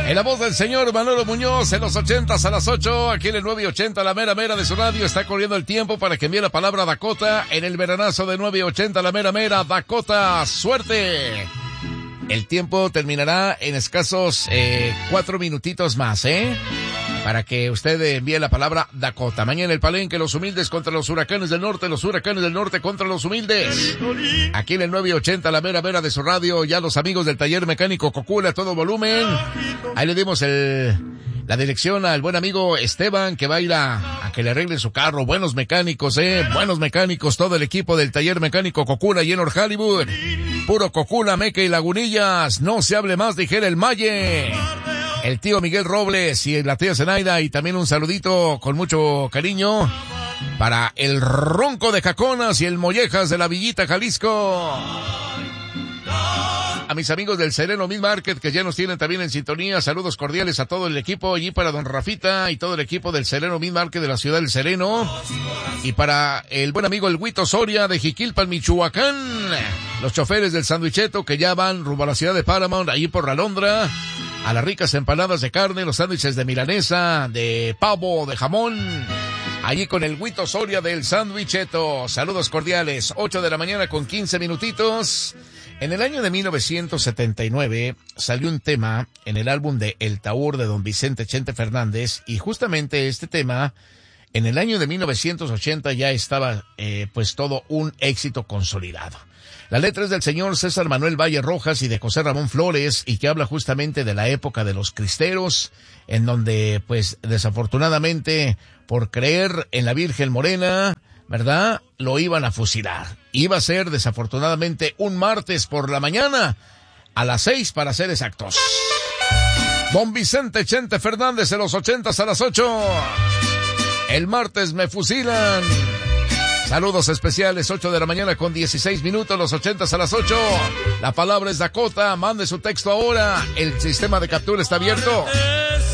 En la voz del señor Manolo Muñoz, en los 80s a las 8, aquí en el 980, la mera mera de su radio. Está corriendo el tiempo para que envíe la palabra Dakota en el veranazo de 980, la mera mera. Dakota, suerte. El tiempo terminará en escasos 4 minutitos más, para que usted envíe la palabra Dakota. Mañana el Palenque, los humildes contra los huracanes del norte, los huracanes del norte contra los humildes. Aquí en el 980, la mera mera de su radio, ya los amigos del taller mecánico Cocula a todo volumen. Ahí le dimos la dirección al buen amigo Esteban, que va a ir a que le arreglen su carro. Buenos mecánicos, buenos mecánicos, todo el equipo del taller mecánico Cocula y en North Hollywood. Puro Cocula, Meca y Lagunillas. No se hable más, dijera el Malle. El tío Miguel Robles y la tía Zenaida, y también un saludito con mucho cariño para el Ronco de Jaconas y el Mollejas de la Villita, Jalisco. A mis amigos del Sereno Meat Market, que ya nos tienen también en sintonía, saludos cordiales a todo el equipo, y para don Rafita y todo el equipo del Sereno Meat Market de la ciudad del Sereno, y para el buen amigo el Huito Soria de Jiquilpan, Michoacán, los choferes del Sandwicheto que ya van rumbo a la ciudad de Paramount, allí por la Londra, a las ricas empanadas de carne, los sándwiches de milanesa, de pavo, de jamón, allí con el Huito Soria del Sandwicheto. Saludos cordiales, 8 de la mañana con 15 minutitos. En el año de 1979 salió un tema en el álbum de El Taur de don Vicente Chente Fernández, y justamente este tema en el año de 1980 ya estaba pues todo un éxito consolidado. La letra es del señor César Manuel Valle Rojas y de José Ramón Flores, y que habla justamente de la época de los cristeros, en donde pues desafortunadamente por creer en la Virgen Morena, ¿verdad?, lo iban a fusilar. Iba a ser desafortunadamente un martes por la mañana, a las 6 para ser exactos. Don Vicente Chente Fernández en los 80s a las 8. El martes me fusilan. Saludos especiales, 8 de la mañana con 16 minutos, los 80s a las 8. La palabra es Dakota, mande su texto ahora. El sistema de captura está abierto.